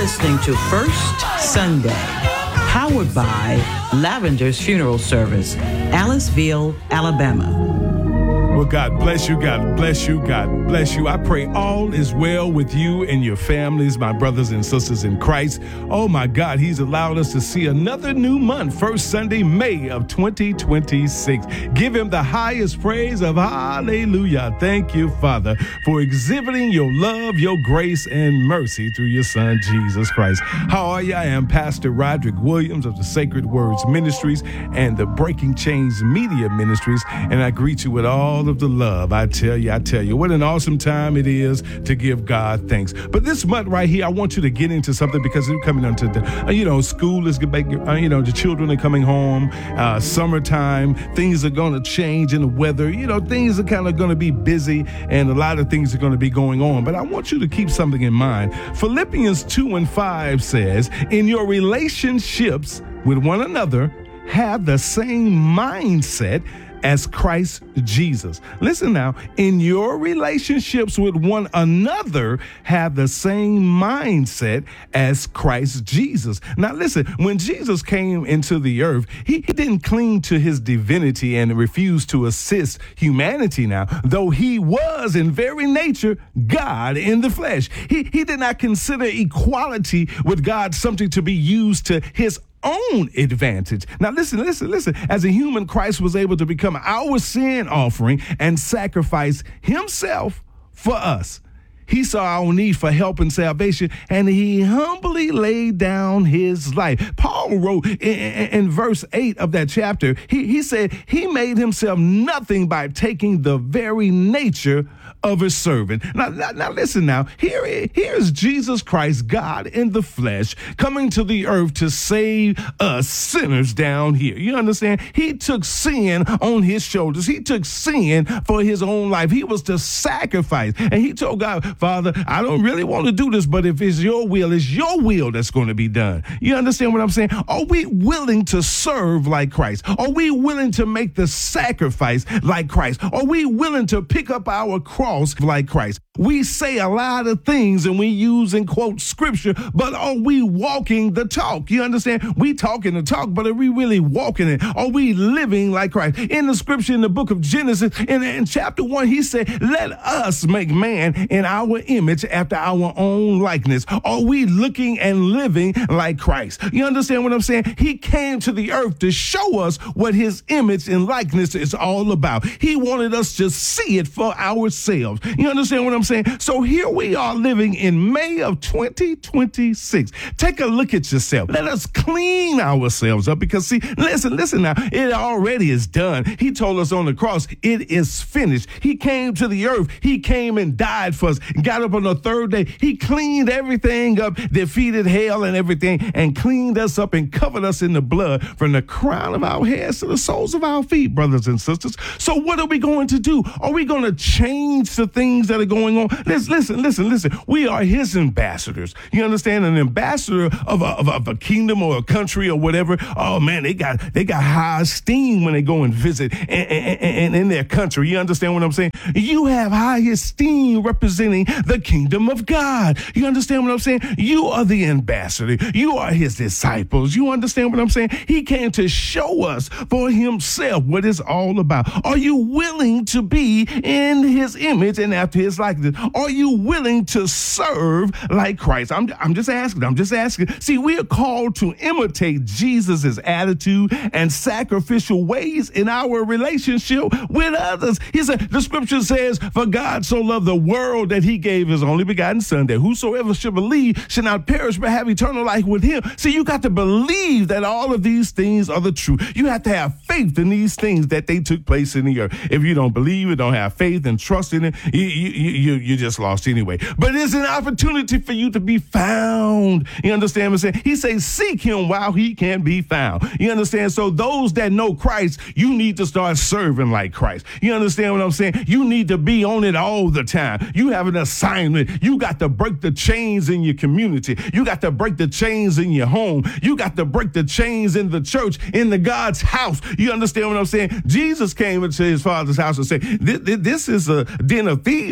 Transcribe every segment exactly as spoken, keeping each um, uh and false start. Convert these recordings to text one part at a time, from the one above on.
listening to First Sunday, powered by Lavender's Funeral Service, Aliceville, Alabama. Well, God bless you, God bless you, God bless you. I pray all is well with you and your families, my brothers and sisters in Christ. Oh, my God, he's allowed us to see another new month, first Sunday, May of twenty twenty-six. Give him the highest praise of hallelujah. Thank you, Father, for exhibiting your love, your grace, and mercy through your Son, Jesus Christ. How are you? I am Pastor Roderick Williams of the Sacred Words Ministries and the Breaking Chains Media Ministries, and I greet you with all of the love. I tell you, I tell you, what an awesome time it is to give God thanks. But this month right here, I want you to get into something because we're coming into the, uh, you know, school is, uh, you know, the children are coming home, uh, summertime, things are going to change in the weather, you know, things are kind of going to be busy and a lot of things are going to be going on. But I want you to keep something in mind. Philippians two and five says, in your relationships with one another, have the same mindset as Christ Jesus. Listen now, in your relationships with one another, have the same mindset as Christ Jesus. Now listen, when Jesus came into the earth, he, he didn't cling to his divinity and refuse to assist humanity now, though he was in very nature God in the flesh. He, he did not consider equality with God something to be used to his own advantage. Now listen, listen, listen. As a human, Christ was able to become our sin offering and sacrifice himself for us. He saw our need for help and salvation, and he humbly laid down his life. Paul wrote in, in, in verse eight of that chapter, he, he said he made himself nothing by taking the very nature of a servant. Now, now, now listen now, here, here's Jesus Christ, God in the flesh, coming to the earth to save us sinners down here. You understand? He took sin on his shoulders. He took sin for his own life. He was the sacrifice. And he told God, Father, I don't really want to do this, but if it's your will, it's your will that's going to be done. You understand what I'm saying? Are we willing to serve like Christ? Are we willing to make the sacrifice like Christ? Are we willing to pick up our cross like Christ? We say a lot of things and we use and quote scripture, but are we walking the talk? You understand? We talking the talk, but are we really walking it? Are we living like Christ? In the scripture in the book of Genesis, in, in chapter one, he said, let us make man in our image after our own likeness. Are we looking and living like Christ? You understand what I'm saying? He came to the earth to show us what his image and likeness is all about. He wanted us to see it for ourselves. You understand what I'm saying? So here we are living in May of twenty twenty-six. Take a look at yourself. Let us clean ourselves up because see, listen, listen now, it already is done. He told us on the cross, it is finished. He came to the earth. He came and died for us, got up on the third day. He cleaned everything up, defeated hell and everything, and cleaned us up and covered us in the blood from the crown of our heads to the soles of our feet, brothers and sisters. So what are we going to do? Are we going to change the things that are going on? Listen, listen, listen, listen. We are his ambassadors. You understand? An ambassador of a, of a, of a kingdom or a country or whatever. Oh man, they got they got high esteem when they go and visit and, and, and in their country. You understand what I'm saying? You have high esteem representing the kingdom of God. You understand what I'm saying? You are the ambassador. You are his disciples. You understand what I'm saying? He came to show us for himself what it's all about. Are you willing to be in his image and after his likeness? Are you willing to serve like Christ? I'm, I'm just asking. I'm just asking. See, we are called to imitate Jesus's attitude and sacrificial ways in our relationship with others. He said, the scripture says, for God so loved the world that he gave his only begotten son, that whosoever should believe should not perish but have eternal life with him. See, you got to believe that all of these things are the truth. You have to have faith in these things that they took place in the earth. If you don't believe it, don't have faith and trust in it, you, you, you, you just lost anyway. But it's an opportunity for you to be found. You understand what I'm saying? He says, seek him while he can be found. You understand? So those that know Christ, you need to start serving like Christ. You understand what I'm saying? You need to be on it all the time. You have an assignment. You got to break the chains in your community. You got to break the chains in your home. You got to break the chains in the church, in the God's house. You understand what I'm saying? Jesus came into his father's house and said, this, this is a den of thieves going on.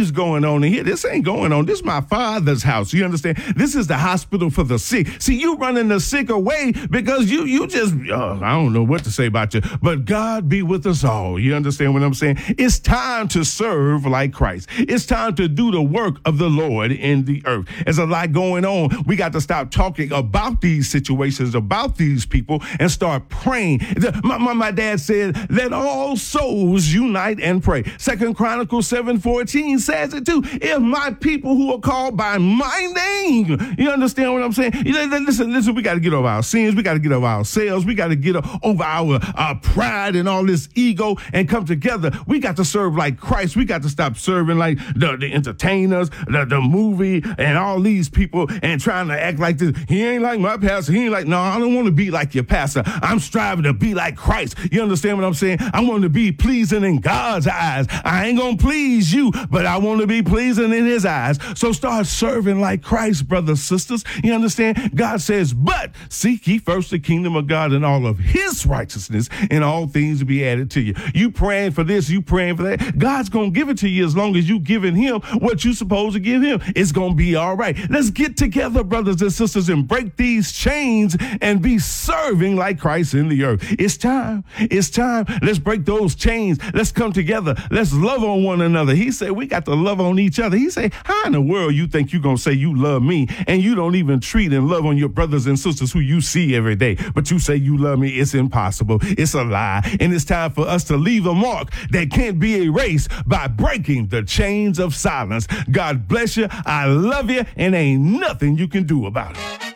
on in here. This ain't going on. This is my Father's house. You understand? This is the hospital for the sick. See, you running the sick away because you you just, uh, I don't know what to say about you, but God be with us all. You understand what I'm saying? It's time to serve like Christ. It's time to do the work of the Lord in the earth. There's a lot going on. We got to stop talking about these situations, about these people, and start praying. The, my, my, my dad said, let all souls unite and pray. Second Chronicles seven fourteen says it too. If my people who are called by my name, you understand what I'm saying? Listen, listen, we got to get over our sins. We got to get over ourselves. We got to get over our, our pride and all this ego and come together. We got to serve like Christ. We got to stop serving like the, the entertainers, the, the movie, and all these people and trying to act like this. He ain't like my pastor. He ain't like, no, I don't want to be like your pastor. I'm striving to be like Christ. You understand what I'm saying? I want to be pleasing in God's eyes. I ain't going to please you, but I want to be pleasing in his eyes. So start serving like Christ, brothers, sisters. You understand? God says, but seek ye first the kingdom of God and all of his righteousness, and all things will be added to you. You praying for this, you praying for that. God's going to give it to you as long as you giving him what you supposed to give him. It's going to be all right. Let's get together, brothers and sisters, and break these chains and be serving like Christ in the earth. It's time. It's time. Let's break those chains. Let's come together. Let's love on one another. He said we got to love on each other. He said, how in the world you think you're going to say you love me and you don't even treat and love on your brothers and sisters who you see every day, but you say you love me? It's impossible. It's a lie. And it's time for us to leave a mark that can't be erased by breaking the chains of silence. God bless you. I love you, and ain't nothing you can do about it.